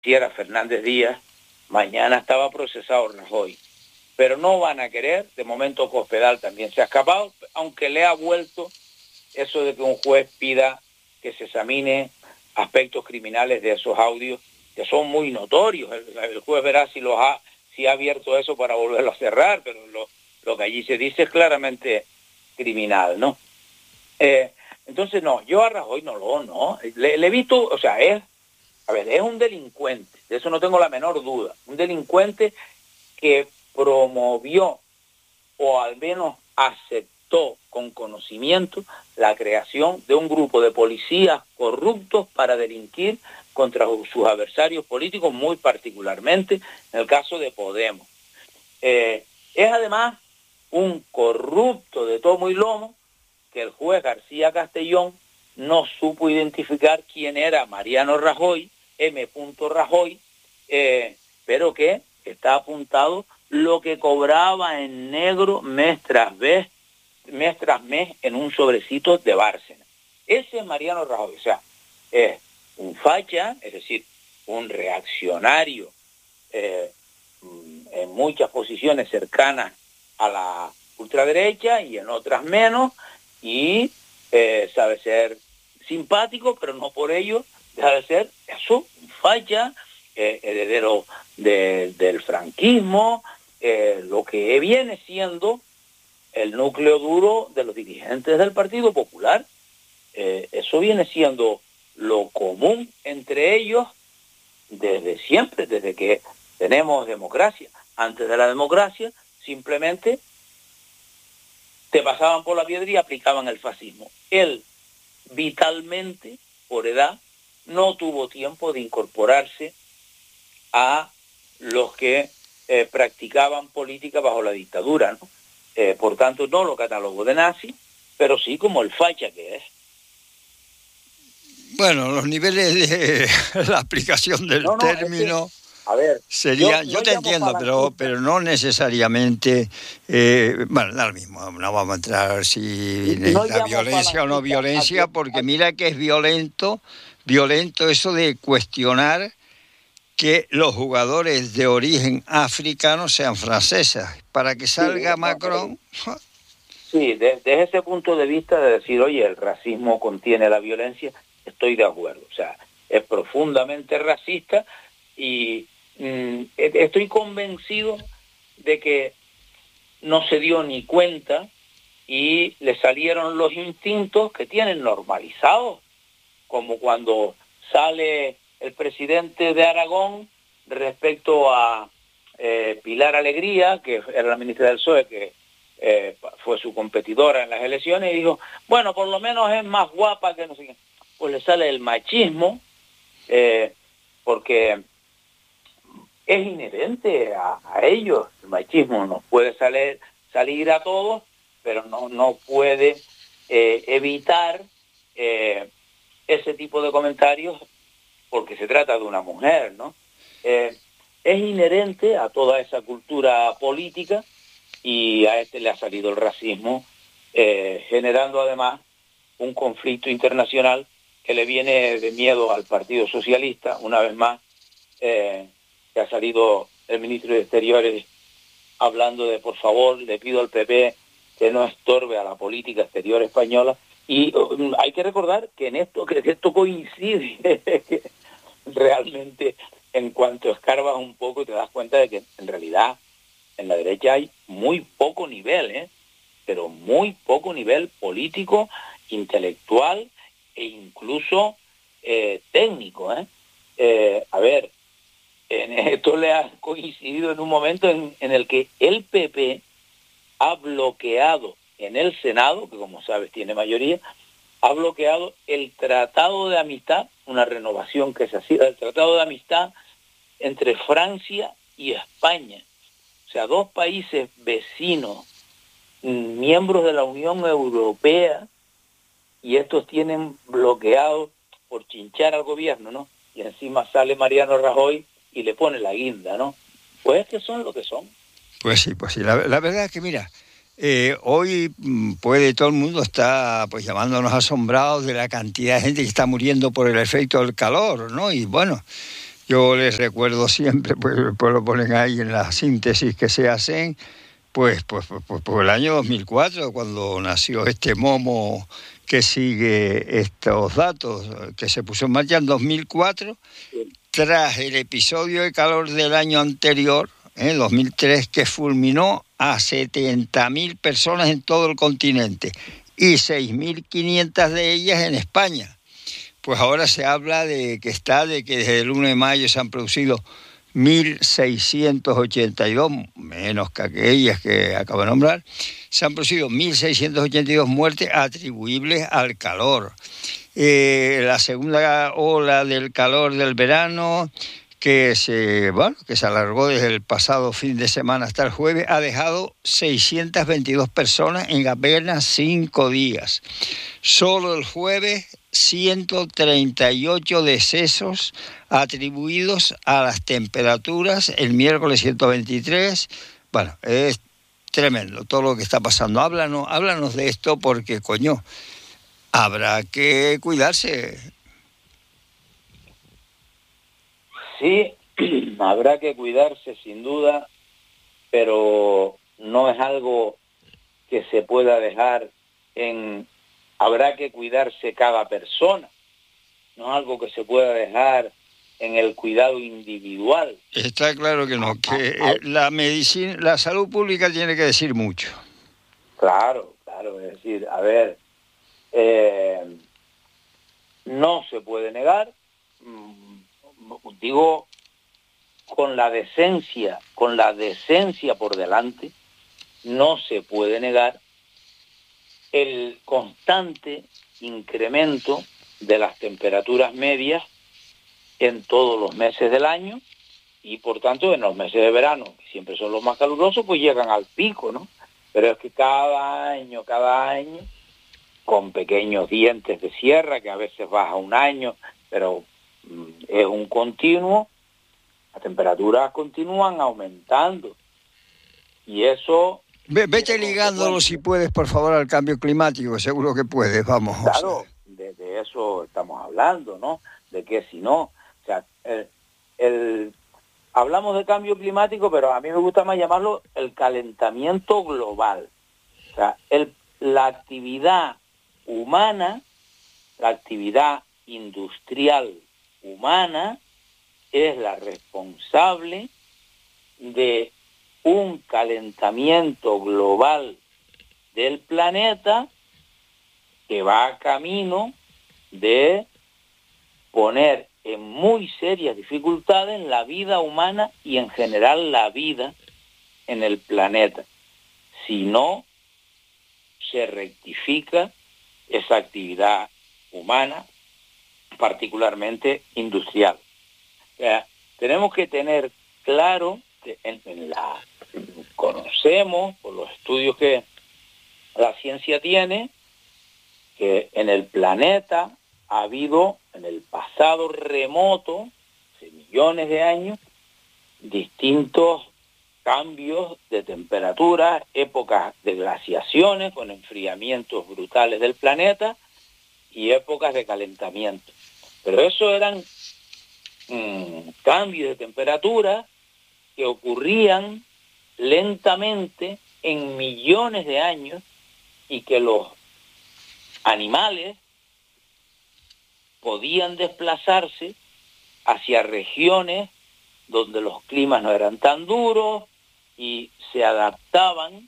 era Fernández Díaz, mañana estaba procesado Rajoy. Pero no van a querer, de momento Cospedal también se ha escapado, aunque le ha vuelto eso de que un juez pida que se examine aspectos criminales de esos audios, que son muy notorios. El juez verá si ha abierto eso para volverlo a cerrar, pero lo que allí se dice es claramente criminal, ¿no? Entonces, no, yo a Rajoy no. Le he visto, o sea, es un delincuente, de eso no tengo la menor duda, un delincuente que promovió o al menos aceptó con conocimiento la creación de un grupo de policías corruptos para delinquir contra sus adversarios políticos, muy particularmente en el caso de Podemos. Es además un corrupto de tomo y lomo que el juez García Castellón no supo identificar quién era Mariano Rajoy, M. Rajoy, pero que está apuntado lo que cobraba en negro mes tras mes en un sobrecito de Bárcena. Ese es Mariano Rajoy, o sea, es un facha, es decir, un reaccionario en muchas posiciones cercanas a la ultraderecha y en otras menos, y sabe ser simpático, pero no por ello deja de ser eso, un facha, heredero del franquismo, lo que viene siendo el núcleo duro de los dirigentes del Partido Popular. Eso viene siendo lo común entre ellos desde siempre, desde que tenemos democracia. Antes de la democracia, simplemente te pasaban por la piedra y aplicaban el fascismo. Él, vitalmente, por edad, no tuvo tiempo de incorporarse a los que practicaban política bajo la dictadura, ¿no? Por tanto, no lo catalogo de nazi, pero sí como el facha que es. Bueno, los niveles de la aplicación del término... Es que, a ver, sería, yo te entiendo, pero no necesariamente, bueno, da lo mismo, no vamos a entrar si la violencia o no violencia, porque mira que es violento eso de cuestionar que los jugadores de origen africano sean franceses, para que salga Macron. Sí, desde ese punto de vista de decir, oye, el racismo contiene la violencia, estoy de acuerdo, o sea, es profundamente racista y estoy convencido de que no se dio ni cuenta y le salieron los instintos que tienen normalizados, como cuando sale el presidente de Aragón respecto a Pilar Alegría, que era la ministra del PSOE, que fue su competidora en las elecciones, y dijo, bueno, por lo menos es más guapa que no sé qué. Pues le sale el machismo, porque es inherente a ellos. El machismo nos puede salir a todos, pero no puede evitar ese tipo de comentarios porque se trata de una mujer, ¿no? Es inherente a toda esa cultura política y a este le ha salido el racismo, generando además un conflicto internacional que le viene de miedo al Partido Socialista. Una vez más, que ha salido el ministro de Exteriores hablando de, por favor, le pido al PP que no estorbe a la política exterior española. Y hay que recordar que esto coincide realmente en cuanto escarbas un poco te das cuenta de que en realidad en la derecha hay muy poco nivel, pero muy poco nivel político, intelectual e incluso técnico. A ver, esto le ha coincidido en un momento en el que el PP ha bloqueado en el Senado, que como sabes tiene mayoría, ha bloqueado el Tratado de Amistad, una renovación que se hacía del Tratado de Amistad entre Francia y España. O sea, dos países vecinos, miembros de la Unión Europea, y estos tienen bloqueado por chinchar al gobierno, ¿no? Y encima sale Mariano Rajoy y le pone la guinda, ¿no? Pues es que son lo que son. Pues sí. La verdad es que, mira, hoy puede todo el mundo está pues llamándonos asombrados de la cantidad de gente que está muriendo por el efecto del calor, ¿no? Y bueno, Yo les recuerdo siempre, pues lo ponen ahí en la síntesis que se hacen, pues el año 2004, cuando nació este momo que sigue estos datos, que se puso en marcha en 2004, tras el episodio de calor del año anterior, 2003, que fulminó a 70.000 personas en todo el continente y 6.500 de ellas en España. Pues ahora se habla de que desde el 1 de mayo se han producido 1.682, menos que aquellas que acabo de nombrar, se han producido 1.682 muertes atribuibles al calor. La segunda ola del calor del verano, que se alargó desde el pasado fin de semana hasta el jueves, ha dejado 622 personas en apenas 5 días. Solo el jueves 138 decesos atribuidos a las temperaturas, el miércoles 123. Bueno, es tremendo todo lo que está pasando. Háblanos de esto porque, coño, habrá que cuidarse. Sí, habrá que cuidarse sin duda, pero no es algo que se pueda dejar habrá que cuidarse cada persona, no es algo que se pueda dejar en el cuidado individual. Está claro que no, que la medicina, la salud pública tiene que decir mucho. Claro, es decir, a ver, no se puede negar, digo, con la decencia por delante, no se puede negar el constante incremento de las temperaturas medias en todos los meses del año y por tanto en los meses de verano, que siempre son los más calurosos, pues llegan al pico, ¿no? Pero es que cada año, con pequeños dientes de sierra, que a veces baja un año, pero es un continuo, las temperaturas continúan aumentando y eso... Vete ligándolo si puedes, por favor, al cambio climático, seguro que puedes, vamos. Claro, de eso estamos hablando, ¿no? De que si no, o sea, hablamos de cambio climático, pero a mí me gusta más llamarlo el calentamiento global. O sea, la actividad humana, la actividad industrial humana, es la responsable de un calentamiento global del planeta que va a camino de poner en muy serias dificultades la vida humana y en general la vida en el planeta. Si no se rectifica esa actividad humana, particularmente industrial. O sea, tenemos que tener claro que conocemos por los estudios que la ciencia tiene, que en el planeta ha habido en el pasado remoto, hace millones de años, distintos cambios de temperatura, épocas de glaciaciones con enfriamientos brutales del planeta y épocas de calentamiento. Pero eso eran cambios de temperatura que ocurrían lentamente en millones de años y que los animales podían desplazarse hacia regiones donde los climas no eran tan duros y se adaptaban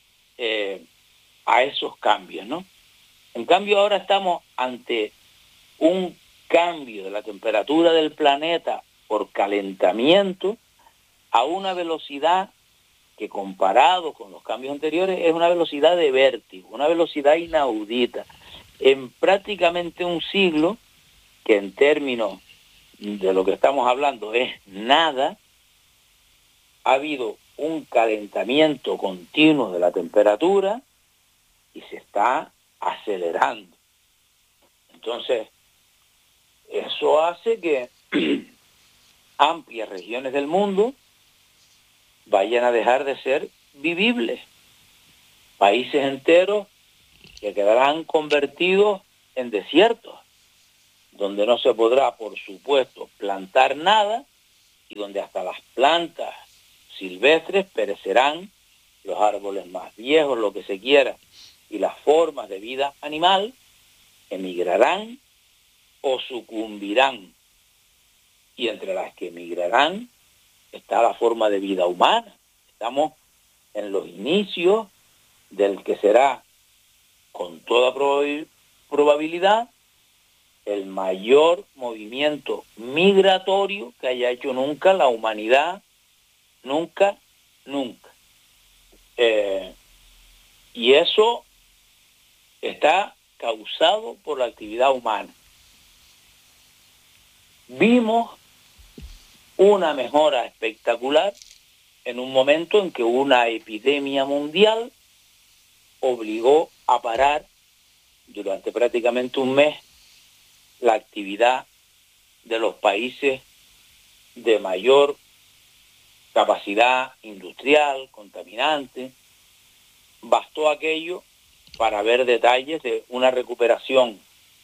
a esos cambios, ¿no? En cambio ahora estamos ante un cambio de la temperatura del planeta por calentamiento a una velocidad que comparado con los cambios anteriores es una velocidad de vértigo, una velocidad inaudita. En prácticamente un siglo, que en términos de lo que estamos hablando es nada, ha habido un calentamiento continuo de la temperatura y se está acelerando. Entonces, eso hace que amplias regiones del mundo vayan a dejar de ser vivibles. Países enteros que quedarán convertidos en desiertos, donde no se podrá, por supuesto, plantar nada donde hasta las plantas silvestres perecerán, los árboles más viejos, lo que se quiera, y las formas de vida animal emigrarán o sucumbirán. Y entre las que emigrarán está la forma de vida humana. Estamos en los inicios del que será, con toda probabilidad, el mayor movimiento migratorio que haya hecho nunca la humanidad, nunca. Y eso está causado por la actividad humana. Vimos una mejora espectacular en un momento en que una epidemia mundial obligó a parar durante prácticamente un mes la actividad de los países de mayor capacidad industrial, contaminante. Bastó aquello para ver detalles de una recuperación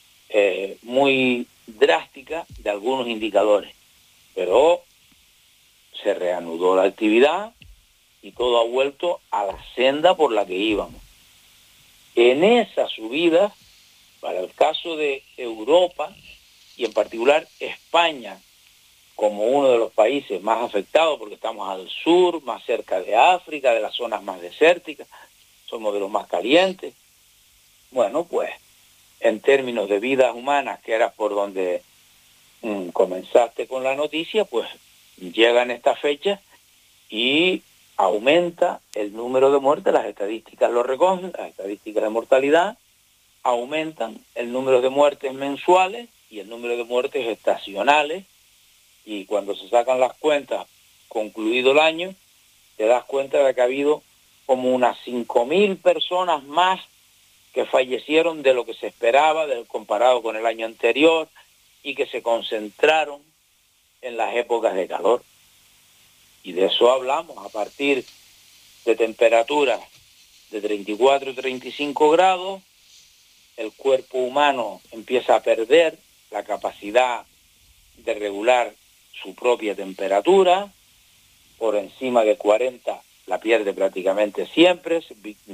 muy drástica de algunos indicadores. Pero se reanudó la actividad y todo ha vuelto a la senda por la que íbamos. En esa subida, para el caso de Europa y en particular España, como uno de los países más afectados, porque estamos al sur, más cerca de África, de las zonas más desérticas, somos de los más calientes. Bueno, pues en términos de vidas humanas, que era por donde comenzaste con la noticia, pues llegan estas fechas y aumenta el número de muertes, las estadísticas lo recogen, las estadísticas de mortalidad, aumentan el número de muertes mensuales y el número de muertes estacionales, y cuando se sacan las cuentas, concluido el año, te das cuenta de que ha habido como unas 5.000 personas más que fallecieron de lo que se esperaba, comparado con el año anterior, y que se concentraron en las épocas de calor. Y de eso hablamos, a partir de temperaturas de 34 y 35 grados, el cuerpo humano empieza a perder la capacidad de regular su propia temperatura. Por encima de 40 la pierde prácticamente siempre.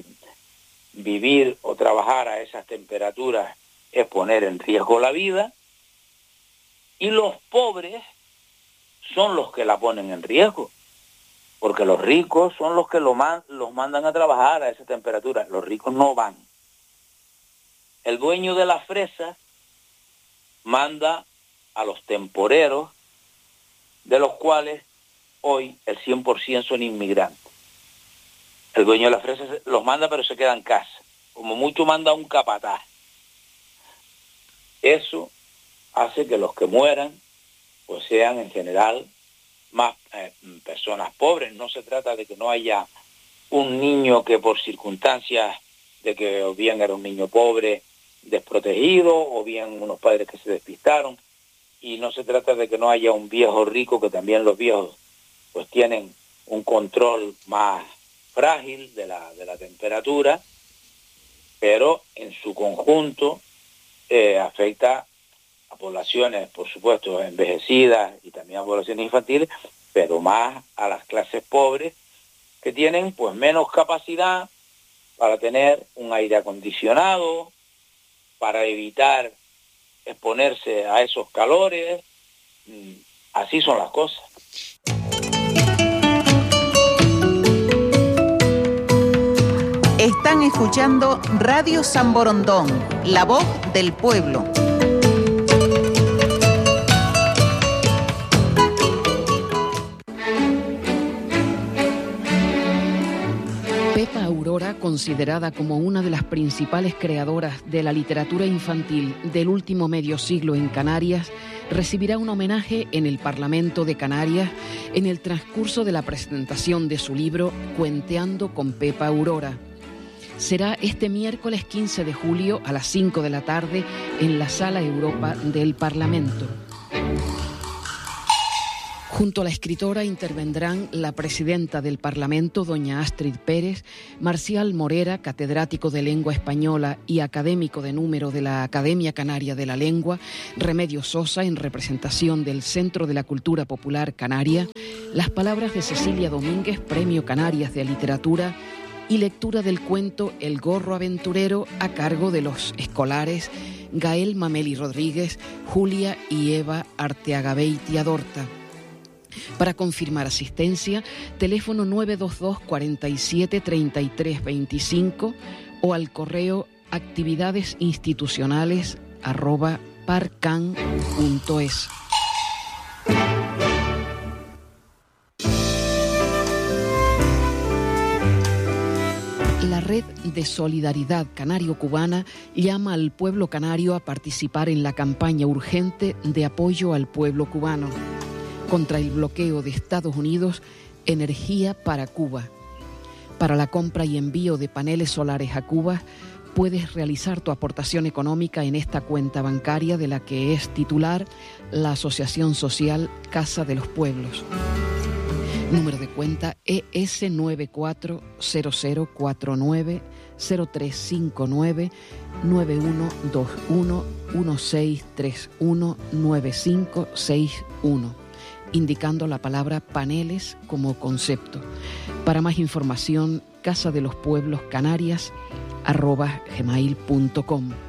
Vivir o trabajar a esas temperaturas es poner en riesgo la vida. Y los pobres son los que la ponen en riesgo, porque los ricos son los que los mandan a trabajar a esa temperatura. Los ricos no van. El dueño de la fresa manda a los temporeros, de los cuales hoy el 100% son inmigrantes. El dueño de la fresa los manda, pero se queda en casa. Como mucho manda un capataz. Eso hace que los que mueran pues sean en general más personas pobres. No se trata de que no haya un niño que por circunstancias de que o bien era un niño pobre desprotegido o bien unos padres que se despistaron, y no se trata de que no haya un viejo rico, que también los viejos pues tienen un control más frágil de la temperatura, pero en su conjunto afecta a poblaciones, por supuesto, envejecidas y también a poblaciones infantiles, pero más a las clases pobres, que tienen pues menos capacidad para tener un aire acondicionado, para evitar exponerse a esos calores. Así son las cosas. Están escuchando Radio San Borondón, la voz del pueblo. Pepa Aurora, considerada como una de las principales creadoras de la literatura infantil del último medio siglo en Canarias, recibirá un homenaje en el Parlamento de Canarias en el transcurso de la presentación de su libro Cuenteando con Pepa Aurora. Será este miércoles 15 de julio a las 5 de la tarde en la Sala Europa del Parlamento. Junto a la escritora intervendrán la presidenta del Parlamento, doña Astrid Pérez, Marcial Morera, catedrático de Lengua Española y académico de número de la Academia Canaria de la Lengua, Remedios Sosa, en representación del Centro de la Cultura Popular Canaria, las palabras de Cecilia Domínguez, Premio Canarias de Literatura, y lectura del cuento El gorro aventurero a cargo de los escolares Gael Mameli Rodríguez, Julia y Eva Arteagabeiti Adorta. Para confirmar asistencia, teléfono 922 47 33 25 o al correo actividadesinstitucionales@parcan.es. La Red de Solidaridad Canario-Cubana llama al pueblo canario a participar en la campaña urgente de apoyo al pueblo cubano contra el bloqueo de Estados Unidos, Energía para Cuba. Para la compra y envío de paneles solares a Cuba, puedes realizar tu aportación económica en esta cuenta bancaria de la que es titular la Asociación Social Casa de los Pueblos. Número de cuenta ES 940049 0359 9121 1631 9561, indicando la palabra paneles como concepto. Para más información, casadelospuebloscanarias@gmail.com.